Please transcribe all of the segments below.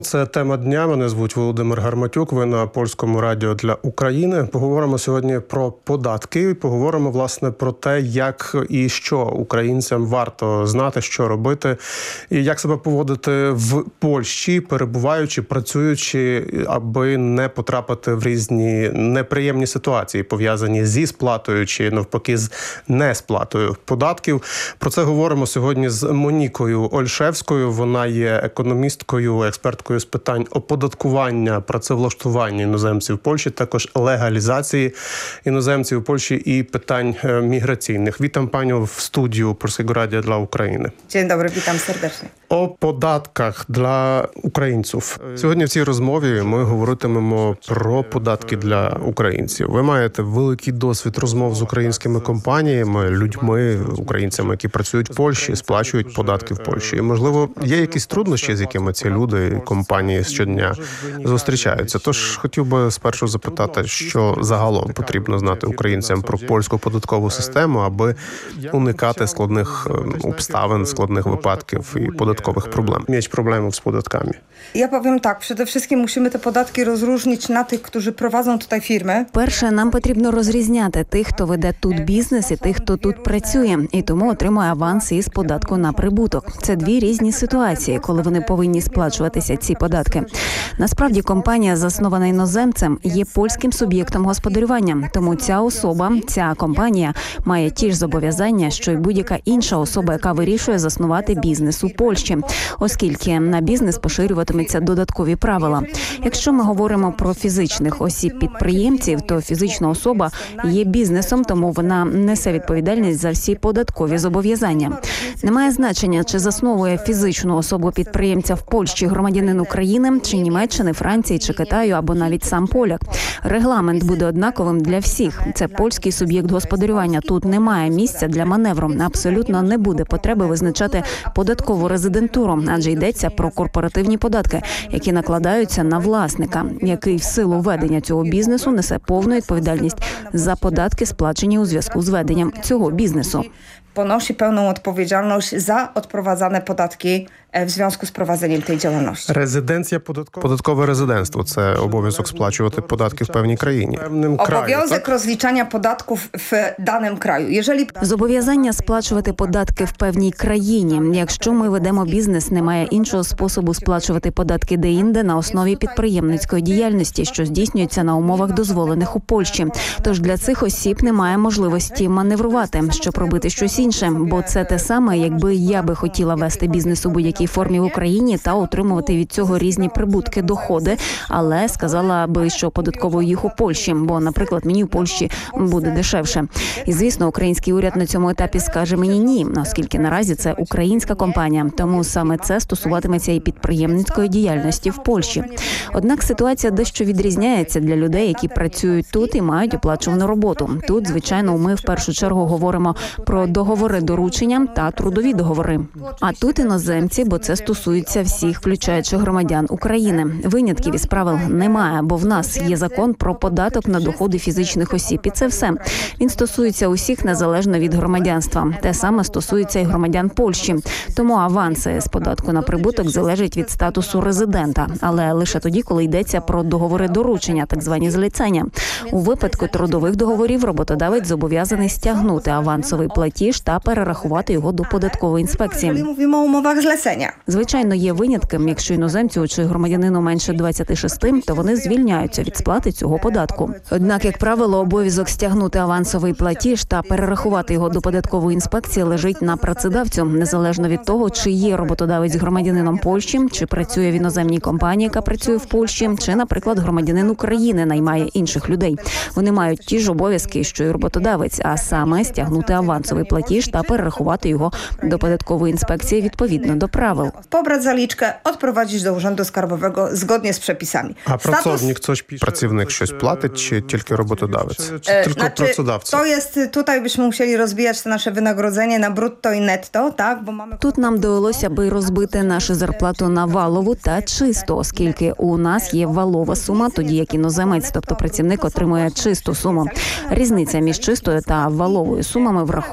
Це тема дня. Мене звуть Володимир Гарматюк. Ви на Польському радіо для України. Поговоримо сьогодні про податки. Поговоримо, власне, про те, як і що українцям варто знати, що робити, і як себе поводити в Польщі, перебуваючи, працюючи, аби не потрапити в різні неприємні ситуації, пов'язані зі сплатою чи, навпаки, з несплатою податків. Про це говоримо сьогодні з Монікою Ольшевською. Вона є економісткою, експерткою з питань оподаткування, працевлаштування іноземців в Польщі, також легалізації іноземців у Польщі і питань міграційних. Witam panią w studiu Polskiego Radia dla Ukrainy. Dzień dobry, witam serdecznie. О податках для українців. Сьогодні в цій розмові ми говоритимемо про податки для українців. Ви маєте великий досвід розмов з українськими компаніями, людьми, українцями, які працюють в Польщі, сплачують податки в Польщі. І, можливо, є якісь труднощі, з якими ці люди, компанії щодня зустрічаються. Тож хотів би спершу запитати, що загалом потрібно знати українцям про польську податкову систему, аби уникати складних обставин, складних випадків і податкових problem. Mieć problemów z podatkami. Ja powiem tak, przede wszystkim musimy te podatki rozróżnić na tych, którzy prowadzą tutaj firmy. Перше, нам потрібно розрізняти тих, хто веде тут бізнес, і тих, хто тут працює, і тому отримує аванс із податку на прибуток. Це дві різні ситуації, коли вони повинні сплачуватися ці податки. Насправді, компанія, заснована іноземцем, є польським суб'єктом господарювання, тому ця особа, ця компанія має ті ж зобов'язання, що й будь-яка інша особа, яка вирішує заснувати бізнес у Польщі, оскільки на бізнес поширюватимуться додаткові правила. Якщо ми говоримо про фізичних осіб-підприємців, то фізична особа є бізнесом, тому вона несе відповідальність за всі податкові зобов'язання. Немає значення, чи засновує фізичну особу-підприємця в Польщі громадянин України, чи Німеччини, Франції, чи Китаю, або навіть сам поляк. Регламент буде однаковим для всіх. Це польський суб'єкт господарювання. Тут немає місця для маневру. Абсолютно не буде потреби визначати податкову резидентуру, адже йдеться про корпоративні податки, які накладаються на власника, який в силу ведення цього бізнесу несе повну відповідальність за податки, сплачені у зв'язку з веденням цього бізнесу. Ponosi pełną odpowiedzialność za odprowadzane podatki w związku z prowadzeniem tej działalności. Резиденція податкова. Податкове резидентство – це обов'язок сплачувати податки в певній країні. Obowiązek rozliczania podatków w danym kraju. Jeżeli Зобов'язання сплачувати податки в певній країні. Якщо ми ведемо бізнес, немає іншого способу сплачувати податки де-інде на основі підприємницької діяльності, що здійснюється на умовах, дозволених у Польщі. Тож для цих осіб немає можливості маневрувати, щоб робити щось інше, бо це те саме, якби я би хотіла вести бізнес у будь-якій формі в Україні та отримувати від цього різні прибутки, доходи, але сказала би, що податковую їх у Польщі, бо, наприклад, мені в Польщі буде дешевше. І, звісно, український уряд на цьому етапі скаже мені ні, оскільки наразі це українська компанія, тому саме це стосуватиметься і підприємницької діяльності в Польщі. Однак ситуація дещо відрізняється для людей, які працюють тут і мають оплачувану роботу. Тут, звичайно, ми в першу чергу говоримо про договори доручення та трудові договори. А тут іноземці, бо це стосується всіх, включаючи громадян України. Винятків із правил немає, бо в нас є закон про податок на доходи фізичних осіб. І це все. Він стосується усіх незалежно від громадянства. Те саме стосується і громадян Польщі. Тому аванси з податку на прибуток залежать від статусу резидента. Але лише тоді, коли йдеться про договори доручення, так звані злицення. У випадку трудових договорів роботодавець зобов'язаний стягнути авансовий платіж та перерахувати його до податкової інспекції. mówimy o umowach zlecenia. Звичайно, є винятки. Якщо іноземцю чи громадянину менше 26, то вони звільняються від сплати цього податку. Однак, як правило, обов'язок стягнути авансовий платіж та перерахувати його до податкової інспекції лежить на працедавцю, незалежно від того, чи є роботодавець громадянином Польщі, чи працює в іноземній компанії, яка працює в Польщі, чи, наприклад, громадянин України наймає інших людей. Вони мають ті ж обов'язки, що й роботодавець, а саме стягнути авансовий платіж та перерахувати його до податкової інспекції відповідно до правил. Pobrać zaliczkę, odprowadzić do Urzędu Skarbowego zgodnie z przepisami. А працівник coś pisze? Працівник щось платить чи тільки роботодавець? Чи тільки працедавця? To jest, tutaj byśmy musieli rozbijać to nasze wynagrodzenie na brutto i netto, tak? Bo mamy... Тут нам довелося би розбити нашу зарплату на валову та чисту, оскільки у нас є валова сума, тоді як іноземець, тобто працівник, отримує чисту суму. Різниця між чистою та валовою сумами враховує всі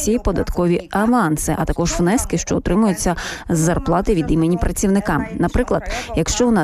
всі податкові аванси, а також внески, що отримуються з зарплати від імені працівника. Наприклад, якщо у нас